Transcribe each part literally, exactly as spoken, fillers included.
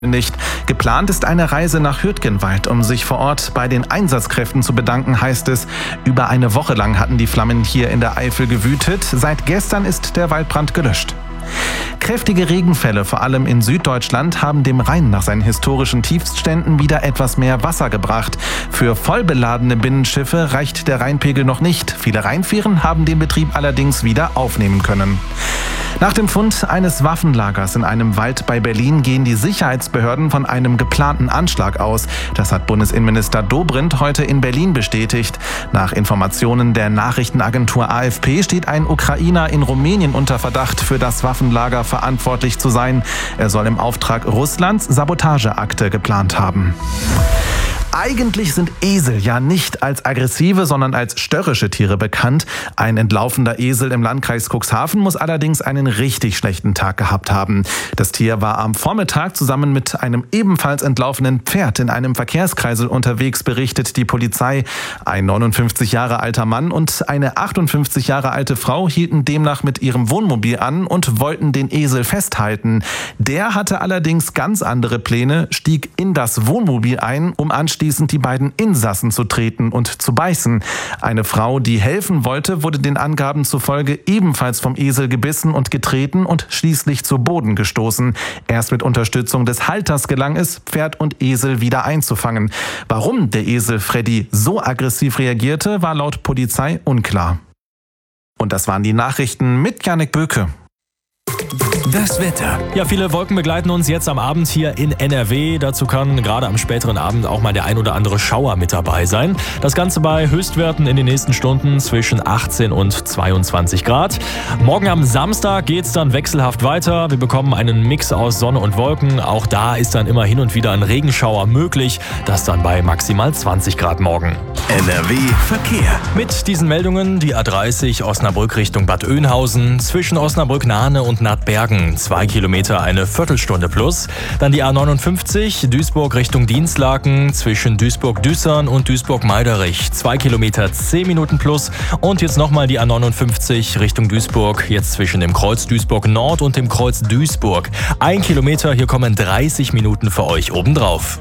Nicht. Geplant ist eine Reise nach Hürtgenwald, um sich vor Ort bei den Einsatzkräften zu bedanken, heißt es. Über eine Woche lang hatten die Flammen hier in der Eifel gewütet. Seit gestern ist der Waldbrand gelöscht. Kräftige Regenfälle, vor allem in Süddeutschland, haben dem Rhein nach seinen historischen Tiefstständen wieder etwas mehr Wasser gebracht. Für vollbeladene Binnenschiffe reicht der Rheinpegel noch nicht. Viele Rheinfähren haben den Betrieb allerdings wieder aufnehmen können. Nach dem Fund eines Waffenlagers in einem Wald bei Berlin gehen die Sicherheitsbehörden von einem geplanten Anschlag aus. Das hat Bundesinnenminister Dobrindt heute in Berlin bestätigt. Nach Informationen der Nachrichtenagentur A F P steht ein Ukrainer in Rumänien unter Verdacht, für das Waffenlager verantwortlich zu sein. Er soll im Auftrag Russlands Sabotageakte geplant haben. Eigentlich sind Esel ja nicht als aggressive, sondern als störrische Tiere bekannt. Ein entlaufener Esel im Landkreis Cuxhaven muss allerdings einen richtig schlechten Tag gehabt haben. Das Tier war am Vormittag zusammen mit einem ebenfalls entlaufenen Pferd in einem Verkehrskreisel unterwegs, berichtet die Polizei. Ein neunundfünfzig Jahre alter Mann und eine achtundfünfzig Jahre alte Frau hielten demnach mit ihrem Wohnmobil an und wollten den Esel festhalten. Der hatte allerdings ganz andere Pläne, stieg in das Wohnmobil ein, um anschließend die beiden Insassen zu treten und zu beißen. Eine Frau, die helfen wollte, wurde den Angaben zufolge ebenfalls vom Esel gebissen und getreten und schließlich zu Boden gestoßen. Erst mit Unterstützung des Halters gelang es, Pferd und Esel wieder einzufangen. Warum der Esel Freddy so aggressiv reagierte, war laut Polizei unklar. Und das waren die Nachrichten mit Janik Böke. Das Wetter. Ja, viele Wolken begleiten uns jetzt am Abend hier in N R W. Dazu kann gerade am späteren Abend auch mal der ein oder andere Schauer mit dabei sein. Das Ganze bei Höchstwerten in den nächsten Stunden zwischen achtzehn und zweiundzwanzig Grad. Morgen am Samstag geht's dann wechselhaft weiter. Wir bekommen einen Mix aus Sonne und Wolken. Auch da ist dann immer hin und wieder ein Regenschauer möglich. Das dann bei maximal zwanzig Grad morgen. N R W Verkehr. Mit diesen Meldungen die A dreißig Osnabrück Richtung Bad Oeynhausen zwischen Osnabrück-Nahne und Nadbergen. Zwei Kilometer eine Viertelstunde plus. Dann die A neunundfünfzig Duisburg Richtung Dienstlaken zwischen Duisburg-Düssern und Duisburg-Meiderich. Zwei Kilometer zehn Minuten plus. Und jetzt nochmal die A neunundfünfzig Richtung Duisburg. Jetzt zwischen dem Kreuz Duisburg Nord und dem Kreuz Duisburg. Ein Kilometer, hier kommen dreißig Minuten für euch obendrauf.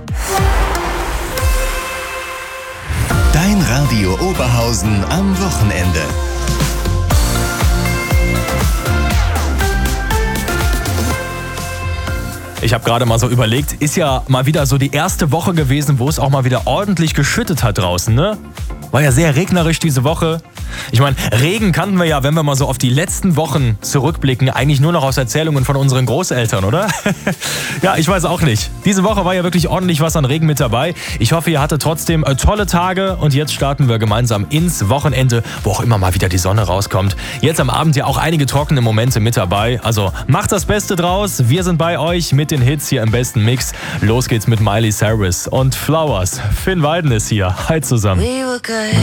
Dein Radio Oberhausen am Wochenende. Ich habe gerade mal so überlegt, ist ja mal wieder so die erste Woche gewesen, wo es auch mal wieder ordentlich geschüttet hat draußen, ne? War ja sehr regnerisch diese Woche. Ich meine, Regen kannten wir ja, wenn wir mal so auf die letzten Wochen zurückblicken, eigentlich nur noch aus Erzählungen von unseren Großeltern, oder? Ja, ich weiß auch nicht. Diese Woche war ja wirklich ordentlich was an Regen mit dabei. Ich hoffe, ihr hattet trotzdem tolle Tage und jetzt starten wir gemeinsam ins Wochenende, wo auch immer mal wieder die Sonne rauskommt. Jetzt am Abend ja auch einige trockene Momente mit dabei. Also macht das Beste draus. Wir sind bei euch mit den Hits hier im besten Mix. Los geht's mit Miley Cyrus und Flowers. Finn Weiden ist hier. Hi zusammen. We were good.